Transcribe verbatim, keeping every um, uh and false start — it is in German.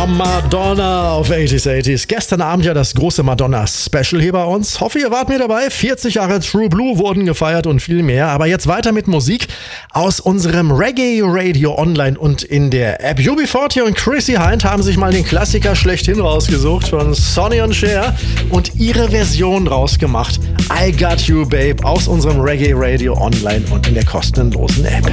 Madonna auf achtziger achtziger. Gestern Abend ja das große Madonna-Special hier bei uns. Hoffe, ihr wart mit dabei. vierzig Jahre True Blue wurden gefeiert und viel mehr. Aber jetzt weiter mit Musik aus unserem Reggae Radio Online und in der App. U B vierzig und Chrissy Hynde haben sich mal den Klassiker schlechthin rausgesucht von Sonny und Cher und ihre Version rausgemacht. I Got You Babe aus unserem Reggae Radio Online und in der kostenlosen App.